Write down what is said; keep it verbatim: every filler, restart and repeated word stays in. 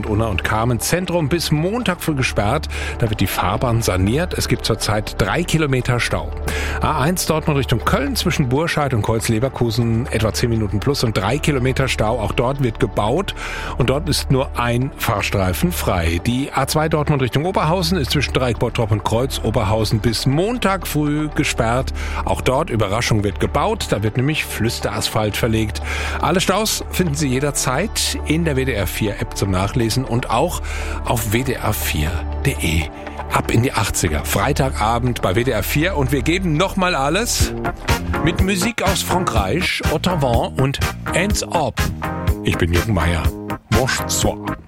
Dortmund, Unna und Kamen Zentrum bis Montag früh gesperrt. Da wird die Fahrbahn saniert. Es gibt zurzeit drei Kilometer Stau. A eins Dortmund Richtung Köln zwischen Burscheid und Kreuz-Leverkusen etwa zehn Minuten plus und drei Kilometer Stau. Auch dort wird gebaut und dort ist nur ein Fahrstreifen frei. Die A zwei Dortmund Richtung Oberhausen ist zwischen Dreieck Bottrop und Kreuz Oberhausen bis Montag früh gesperrt. Auch dort, Überraschung, wird gebaut. Da wird nämlich Flüsterasphalt verlegt. Alle Staus finden Sie jederzeit in der W D R vier App zum Nachlesen und auch auf w d r vier punkt d e. Ab in die achtziger, Freitagabend bei W D R vier und wir geben nochmal alles mit Musik aus Frankreich, Ottawa und Hands Up. Ich bin Jürgen Meier. Bonsoir.